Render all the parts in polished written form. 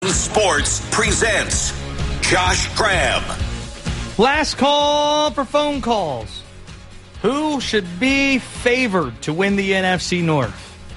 Sports presents Josh Graham. Last call for phone calls. Who should be favored to win the NFC North?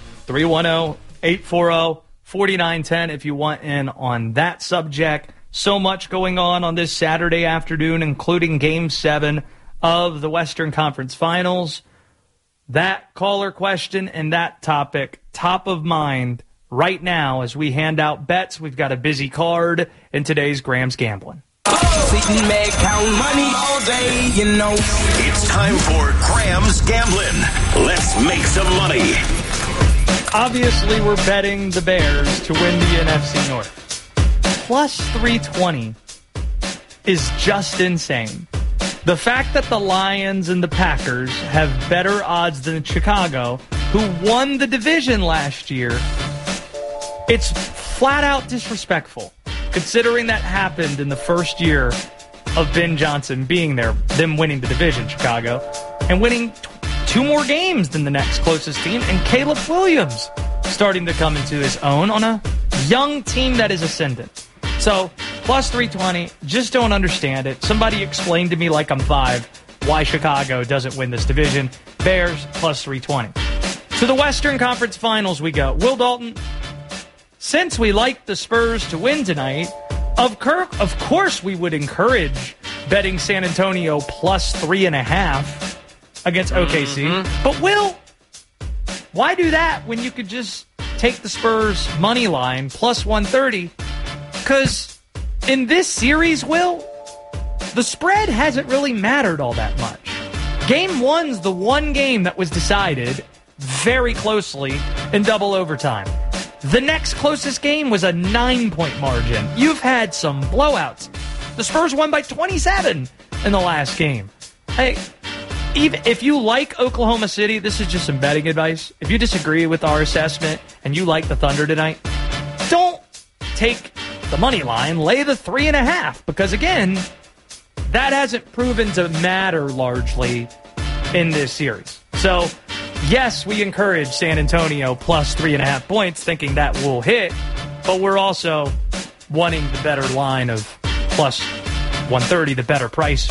310-840-4910 if you want in on that subject. So much going on this Saturday afternoon, including Game 7 of the Western Conference Finals. That caller question and that topic, top of mind right now as we hand out bets. We've got a busy card in today's Graham's Gambling. Sitting back, count money all day, you know. It's time for Graham's Gambling. Let's make some money. Obviously, we're betting the Bears to win the NFC North. Plus 320 is just insane. The fact that the Lions and the Packers have better odds than Chicago, who won the division last year, it's flat out disrespectful, considering that happened in the first year of Ben Johnson being there, them winning the division, Chicago, and winning two more games than the next closest team, and Caleb Williams starting to come into his own on a young team that is ascendant. So, plus 320, just don't understand it. Somebody explained to me like I'm 5 why Chicago doesn't win this division. Bears, plus 320. To the Western Conference Finals we go. Will Dalton, since we like the Spurs to win tonight, of course we would encourage betting San Antonio plus 3.5 against OKC. Mm-hmm. But Will, why do that when you could just take the Spurs money line plus 130? Because in this series, Will, the spread hasn't really mattered all that much. Game 1's the one game that was decided very closely in double overtime. The next closest game was a 9-point margin. You've had some blowouts. The Spurs won by 27 in the last game. Hey, even if you like Oklahoma City, this is just some betting advice. If you disagree with our assessment and you like the Thunder tonight, don't take the money line, lay the 3.5, because again, that hasn't proven to matter largely in this series. So, yes, we encourage San Antonio plus 3.5 points, thinking that will hit, but we're also wanting the better line of plus 130, the better price,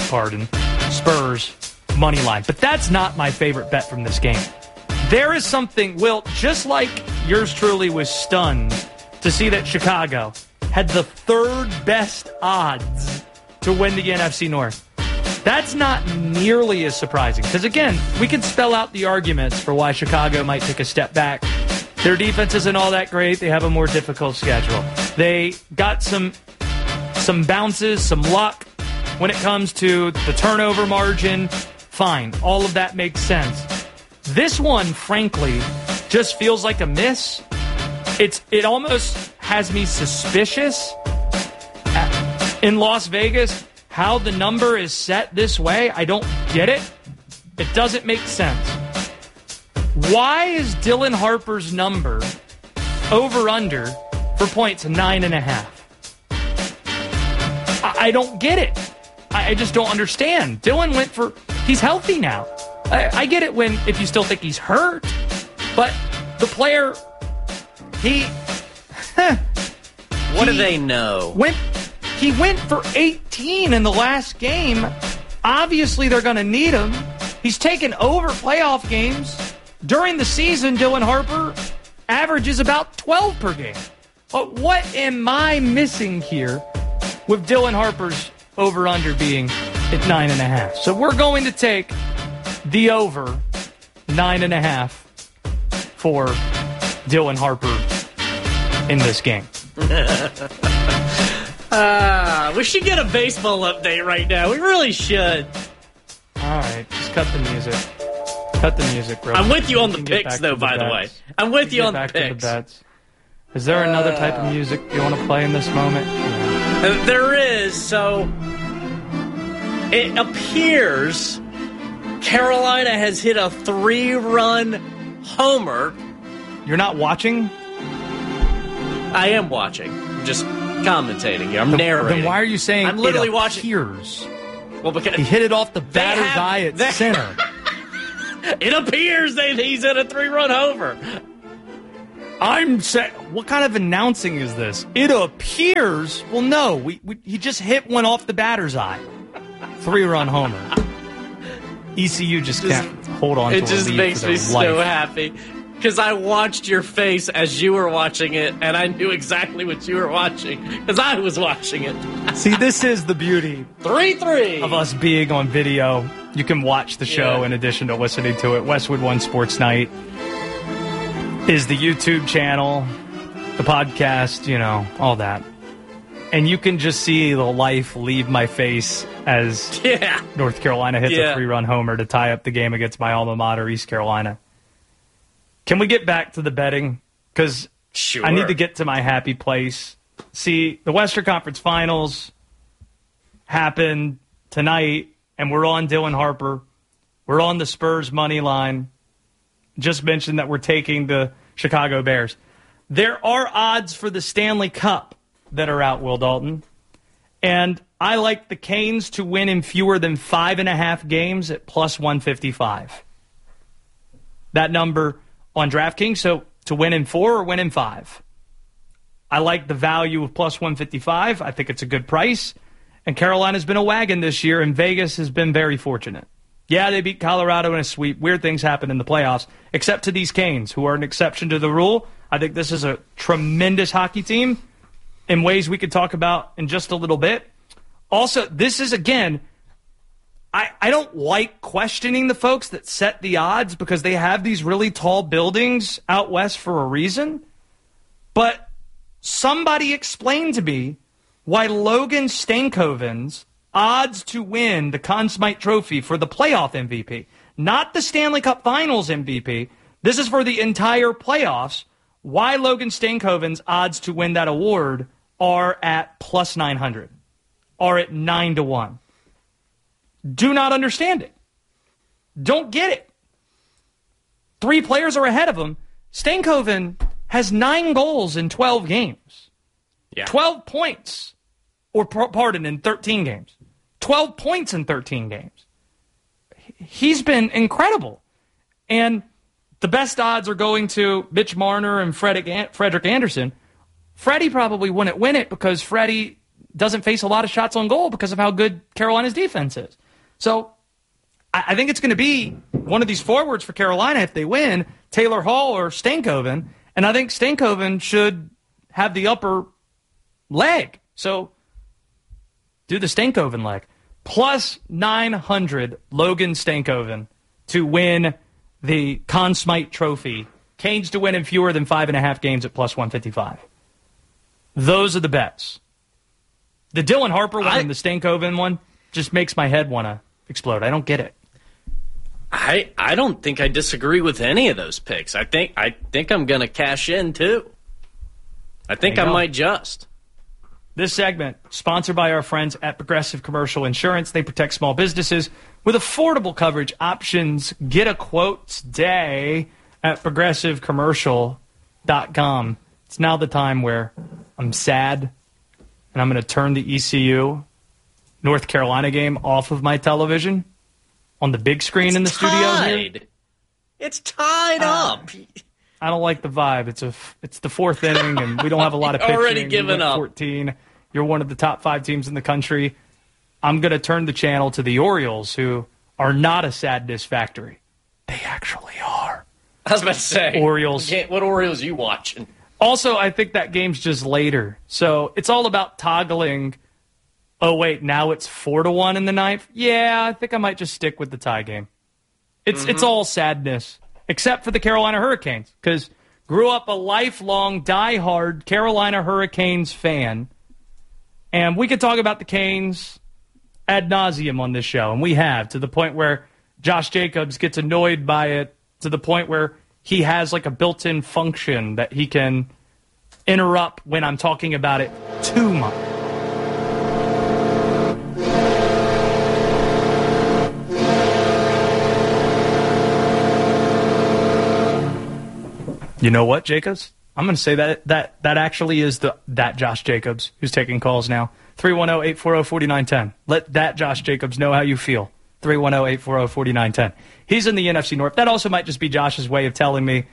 Spurs money line. But that's not my favorite bet from this game. There is something, Will, just like yours truly was stunned to see that Chicago had the third best odds to win the NFC North. That's not nearly as surprising. Because, again, we can spell out the arguments for why Chicago might take a step back. Their defense isn't all that great. They have a more difficult schedule. They got some bounces, some luck when it comes to the turnover margin. Fine. All of that makes sense. This one, frankly, just feels like a miss. It almost has me suspicious in Las Vegas how the number is set this way. I don't get it. It doesn't make sense. Why is Dylan Harper's number over-under for points 9.5? I don't get it. I just don't understand. Dylan he's healthy now. I get it if you still think he's hurt, but the player, what do they know? He went for 18 in the last game. Obviously, they're going to need him. He's taken over playoff games. During the season, Dylan Harper averages about 12 per game. But what am I missing here with Dylan Harper's over-under being at 9.5? So we're going to take the over 9.5 for Dylan Harper in this game. We should get a baseball update right now. We really should. All right, just cut the music. Cut the music, bro. I'm with you on the picks, though, by the way. I'm with you on the picks. Is there another type of music you want to play in this moment? Yeah. There is. So it appears Carolina has hit a 3-run homer. You're not watching? I am watching. I'm just commentating here. I'm narrating. Then why are you saying I'm literally it appears? Well, because he hit it off the batter's eye at center. It appears that he's in a 3-run homer. What kind of announcing is this? It appears. Well, no. He just hit one off the batter's eye. 3-run homer. ECU just can't hold on to a lead. It just makes me so happy. Because I watched your face as you were watching it, and I knew exactly what you were watching, because I was watching it. See, this is the beauty 3-3 of us being on video. You can watch the show in addition to listening to it. Westwood One Sports Night is the YouTube channel, the podcast, all that. And you can just see the life leave my face as North Carolina hits a 3-run homer to tie up the game against my alma mater, East Carolina. Can we get back to the betting? Because I need to get to my happy place. See, the Western Conference Finals happen tonight, and we're on Dylan Harper. We're on the Spurs money line. Just mentioned that we're taking the Chicago Bears. There are odds for the Stanley Cup that are out, Will Dalton. And I like the Canes to win in fewer than 5.5 games at plus 155. That number on DraftKings, so to win in 4 or win in 5. I like the value of plus 155. I think it's a good price. And Carolina's been a wagon this year, and Vegas has been very fortunate. Yeah, they beat Colorado in a sweep. Weird things happen in the playoffs, except to these Canes, who are an exception to the rule. I think this is a tremendous hockey team in ways we could talk about in just a little bit. Also, this is, again, I don't like questioning the folks that set the odds because they have these really tall buildings out west for a reason. But somebody explained to me why Logan Stankoven's odds to win the Conn Smythe Trophy for the playoff MVP, not the Stanley Cup Finals MVP, this is for the entire playoffs, why Logan Stankoven's odds to win that award are at plus 900, are at 9-1. Do not understand it. Don't get it. 3 players are ahead of him. Stankoven has 9 goals in 12 games. 12 points. In 13 games. 12 points in 13 games. He's been incredible. And the best odds are going to Mitch Marner and Frederick Anderson. Freddie probably wouldn't win it because Freddie doesn't face a lot of shots on goal because of how good Carolina's defense is. So I think it's going to be one of these forwards for Carolina if they win, Taylor Hall or Stankoven. And I think Stankoven should have the upper leg. So do the Stankoven leg. Plus 900 Logan Stankoven to win the Conn Smythe Trophy. Canes to win in fewer than 5.5 games at plus 155. Those are the bets. The Dylan Harper one and the Stankoven one just makes my head want to explode. I don't get it. I don't think I disagree with any of those picks. I think I'm going to cash in too. I think I might just. This segment sponsored by our friends at Progressive Commercial Insurance. They protect small businesses with affordable coverage options. Get a quote today at progressivecommercial.com. It's now the time where I'm sad and I'm going to turn the ECU North Carolina game off of my television on the big screen in the studio here. It's tied up. I don't like the vibe. It's the 4th inning, and we don't have a lot of pitching. Already given up. 14. You're one of the top 5 teams in the country. I'm going to turn the channel to the Orioles, who are not a sadness factory. They actually are. I was about to say. Orioles. What Orioles are you watching? Also, I think that game's just later. So it's all about toggling. Oh, wait, now it's 4-1 in the 9th? Yeah, I think I might just stick with the tie game. It's all sadness, except for the Carolina Hurricanes, because grew up a lifelong, diehard Carolina Hurricanes fan, and we could talk about the Canes ad nauseum on this show, and we have, to the point where Josh Jacobs gets annoyed by it, to the point where he has like a built-in function that he can interrupt when I'm talking about it too much. You know what, Jacobs? I'm going to say that actually is that Josh Jacobs who's taking calls now. 310-840-4910. Let that Josh Jacobs know how you feel. 310-840-4910. He's in the NFC North. That also might just be Josh's way of telling me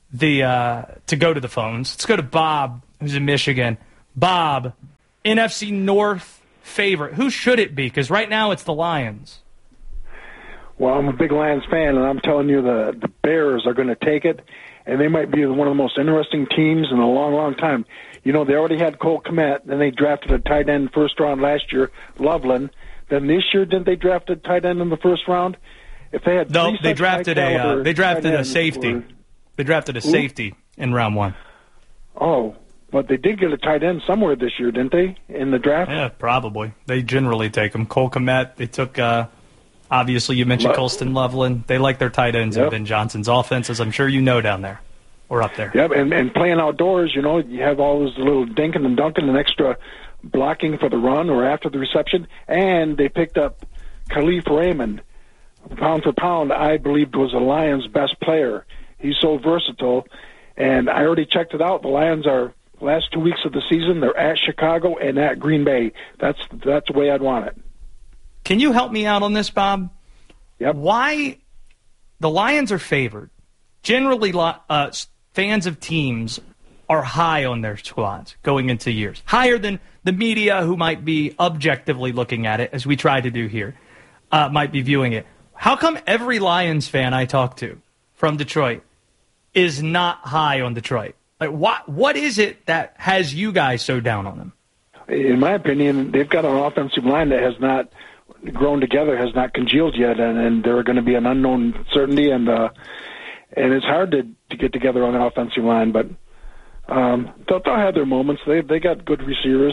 to go to the phones. Let's go to Bob, who's in Michigan. Bob, NFC North favorite. Who should it be? Because right now it's the Lions. Well, I'm a big Lions fan, and I'm telling you the Bears are going to take it, and they might be one of the most interesting teams in a long, long time. You know, they already had Cole Kmet, then they drafted a tight end first round last year, Loveland. Then this year, didn't they draft a tight end in the first round? If they had they drafted a safety. They drafted a safety in round 1. Oh, but they did get a tight end somewhere this year, didn't they, in the draft? Yeah, probably. They generally take them. Cole Kmet, they took, obviously you mentioned Colston Loveland. They like their tight ends in Ben Johnson's offense, as I'm sure you know down there or up there. Yep, and playing outdoors, you know, you have all those little dinking and dunking and extra blocking for the run or after the reception. And they picked up Khalif Raymond. Pound for pound, I believed was the Lions' best player. He's so versatile. And I already checked it out. The Lions are, last 2 weeks of the season, they're at Chicago and at Green Bay. That's the way I'd want it. Can you help me out on this, Bob? Yep. Why the Lions are favored? Generally, fans of teams are high on their squads going into years. Higher than the media, who might be objectively looking at it, as we try to do here, might be viewing it. How come every Lions fan I talk to from Detroit is not high on Detroit? Like, what is it that has you guys so down on them? In my opinion, they've got an offensive line that has not grown together, has not congealed yet, and they're going to be an unknown certainty, and it's hard to get together on the offensive line, but they'll have their moments. They got good receivers.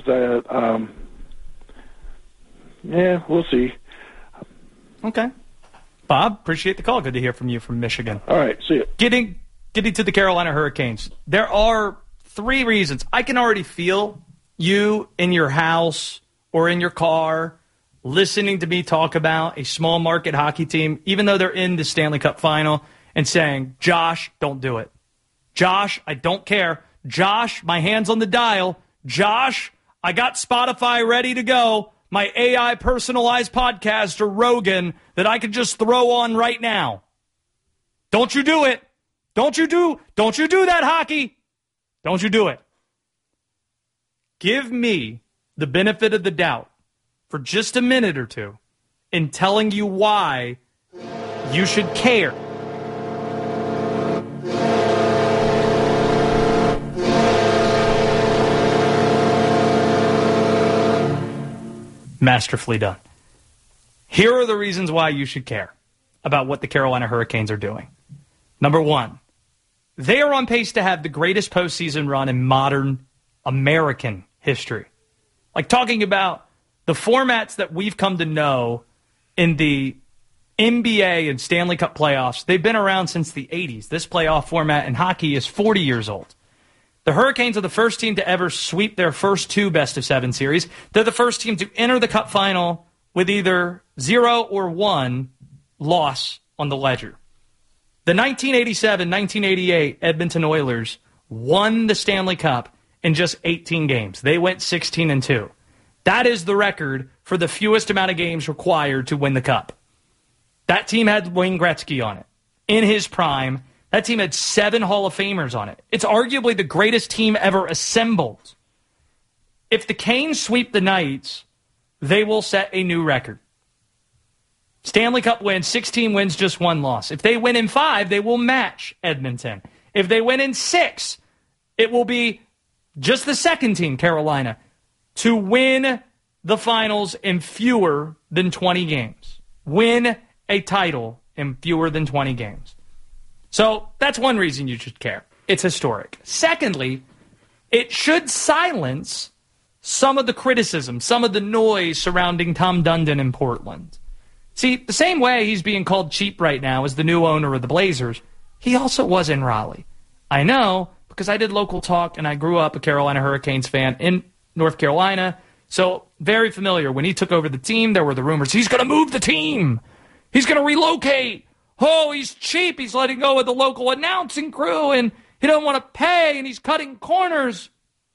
We'll see. Okay. Bob, appreciate the call. Good to hear from you from Michigan. All right, see you. Getting to the Carolina Hurricanes, there are 3 reasons. I can already feel you in your house or in your car listening to me talk about a small market hockey team, even though they're in the Stanley Cup final, and saying, Josh, don't do it. Josh, I don't care. Josh, my hand's on the dial. Josh, I got Spotify ready to go. My AI personalized podcast or Rogan that I could just throw on right now. Don't you do it. Don't you do that, hockey. Don't you do it. Give me the benefit of the doubt for just a minute or two in telling you why you should care. Masterfully done. Here are the reasons why you should care about what the Carolina Hurricanes are doing. Number 1, they are on pace to have the greatest postseason run in modern American history. Like, talking about the formats that we've come to know in the NBA and Stanley Cup playoffs, they've been around since the 80s. This playoff format in hockey is 40 years old. The Hurricanes are the first team to ever sweep their first 2 best-of-7 series. They're the first team to enter the Cup final with either 0 or 1 loss on the ledger. The 1987-1988 Edmonton Oilers won the Stanley Cup in just 18 games. They went 16-2. That is the record for the fewest amount of games required to win the Cup. That team had Wayne Gretzky on it in his prime. That team had 7 Hall of Famers on it. It's arguably the greatest team ever assembled. If the Canes sweep the Knights, they will set a new record. Stanley Cup wins, 16 wins, just 1 loss. If they win in 5, they will match Edmonton. If they win in 6, it will be just the second team, Carolina, to win the finals in fewer than 20 games. Win a title in fewer than 20 games. So that's one reason you should care. It's historic. Secondly, it should silence some of the criticism, some of the noise surrounding Tom Dundon in Portland. See, the same way he's being called cheap right now as the new owner of the Blazers, he also was in Raleigh. I know, because I did local talk and I grew up a Carolina Hurricanes fan in North Carolina, so very familiar. When he took over the team, there were the rumors, he's going to move the team. He's going to relocate. Oh, he's cheap. He's letting go of the local announcing crew, and he don't want to pay, and he's cutting corners.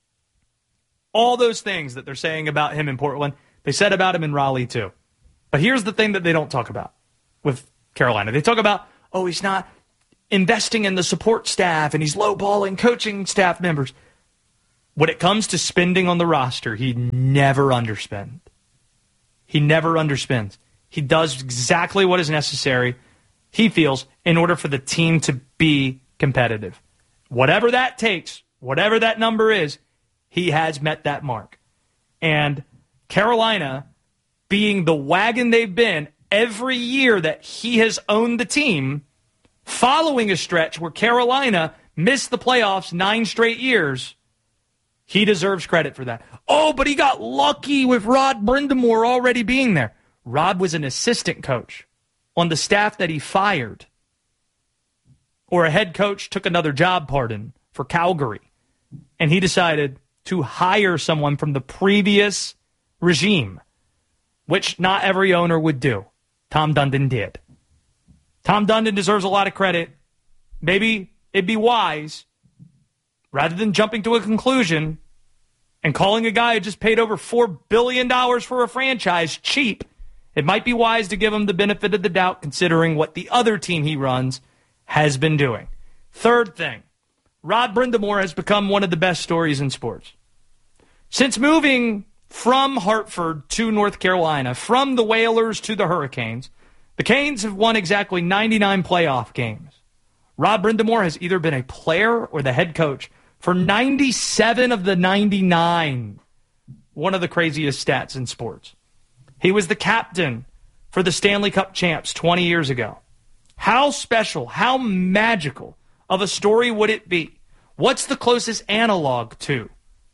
All those things that they're saying about him in Portland, they said about him in Raleigh too. But here's the thing that they don't talk about with Carolina. They talk about, oh, he's not investing in the support staff and he's lowballing coaching staff members. When it comes to spending on the roster, he never underspends. He never underspends. He does exactly what is necessary, he feels, in order for the team to be competitive. Whatever that takes, whatever that number is, he has met that mark. And Carolina, being the wagon they've been every year that he has owned the team, following a stretch where Carolina missed the playoffs 9 straight years, he deserves credit for that. Oh, but he got lucky with Rod Brind'Amour already being there. Rod was an assistant coach on the staff that he fired. Or a head coach took another job, for Calgary. And he decided to hire someone from the previous regime, which not every owner would do. Tom Dundon did. Tom Dundon deserves a lot of credit. Maybe it'd be wise, rather than jumping to a conclusion and calling a guy who just paid over $4 billion for a franchise cheap, it might be wise to give him the benefit of the doubt considering what the other team he runs has been doing. Third thing, Rod Brind'Amour has become one of the best stories in sports. Since moving from Hartford to North Carolina, from the Whalers to the Hurricanes, the Canes have won exactly 99 playoff games. Rod Brind'Amour has either been a player or the head coach for 97 of the 99. One of the craziest stats in sports. He was the captain for the Stanley Cup champs 20 years ago. How special, how magical of a story would it be? What's the closest analog to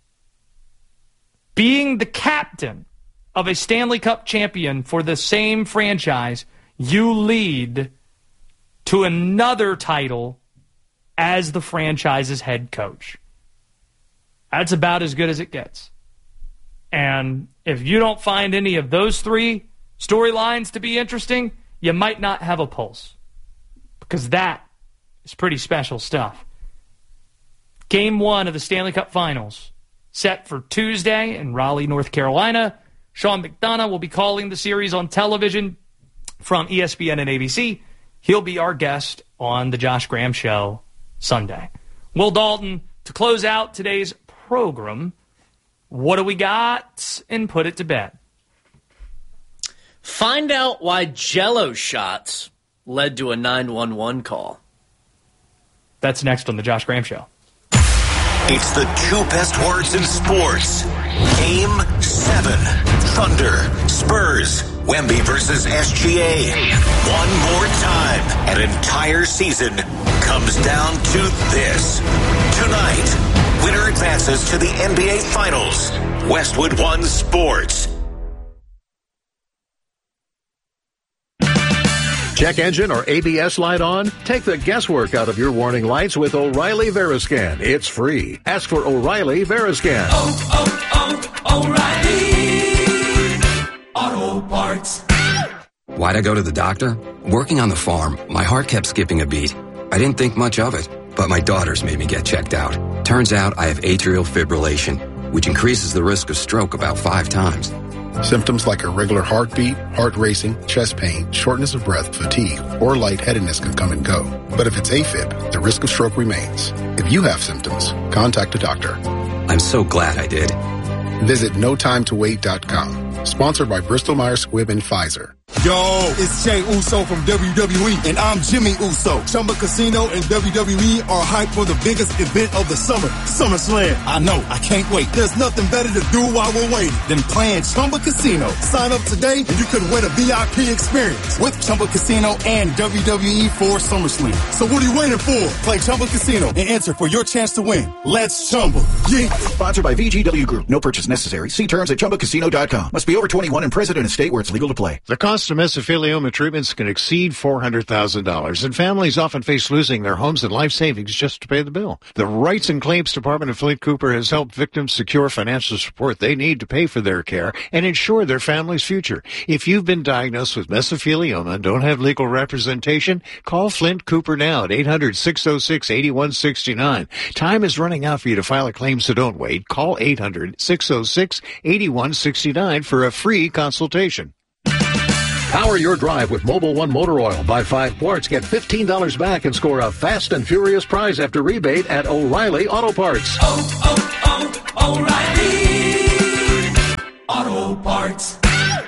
being the captain of a Stanley Cup champion for the same franchise you lead to another title as the franchise's head coach? That's about as good as it gets. And if you don't find any of those 3 storylines to be interesting, you might not have a pulse. Because that is pretty special stuff. Game 1 of the Stanley Cup Finals set for Tuesday in Raleigh, North Carolina. Sean McDonough will be calling the series on television from ESPN and ABC. He'll be our guest on the Josh Graham Show Sunday. Will Dalton, to close out today's program, what do we got? And put it to bed. Find out why Jell-O shots led to a 911 call. That's next on the Josh Graham Show. It's the 2 best words in sports. Game 7. Thunder, Spurs, Wemby versus SGA. One more time. An entire season comes down to this. Tonight, winner advances to the NBA Finals. Westwood One Sports. Check engine or ABS light on? Take the guesswork out of your warning lights with O'Reilly Veriscan. It's free. Ask for O'Reilly Veriscan. O'Reilly Auto Parts. Why'd I go to the doctor? Working on the farm, my heart kept skipping a beat. I didn't think much of it, but my daughters made me get checked out. Turns out I have atrial fibrillation, which increases the risk of stroke about 5 times. Symptoms like irregular heartbeat, heart racing, chest pain, shortness of breath, fatigue, or lightheadedness can come and go. But if it's AFib, the risk of stroke remains. If you have symptoms, contact a doctor. I'm so glad I did. Visit NoTimeToWait.com. Sponsored by Bristol-Myers Squibb and Pfizer. Yo, it's Jey Uso from WWE, and I'm Jimmy Uso. Chumba Casino and WWE are hyped for the biggest event of the summer, SummerSlam. I know, I can't wait. There's nothing better to do while we're waiting than playing Chumba Casino. Sign up today and you could win a VIP experience with Chumba Casino and WWE for SummerSlam. So what are you waiting for? Play Chumba Casino and enter for your chance to win. Let's Chumba. Yeah. Sponsored by VGW Group. No purchase necessary. See terms at ChumbaCasino.com. Must be over 21 and present in a state where it's legal to play. The cost of mesothelioma treatments can exceed $400,000, and families often face losing their homes and life savings just to pay the bill. The Rights and Claims Department of Flint Cooper has helped victims secure financial support they need to pay for their care and ensure their family's future. If you've been diagnosed with mesothelioma and don't have legal representation, call Flint Cooper now at 800-606-8169. Time is running out for you to file a claim, so don't wait. Call 800-606-8169 for a free consultation. Power your drive with Mobil 1 motor oil. Buy 5 quarts, get $15 back, and score a fast and furious prize after rebate at O'Reilly Auto Parts. O'Reilly Auto Parts.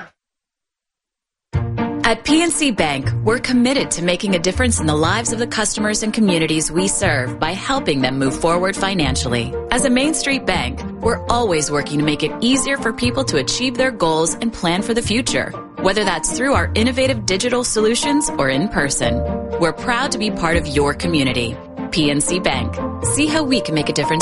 At PNC Bank, we're committed to making a difference in the lives of the customers and communities we serve by helping them move forward financially. As a Main Street bank, we're always working to make it easier for people to achieve their goals and plan for the future, whether that's through our innovative digital solutions or in person. We're proud to be part of your community. PNC Bank. See how we can make a difference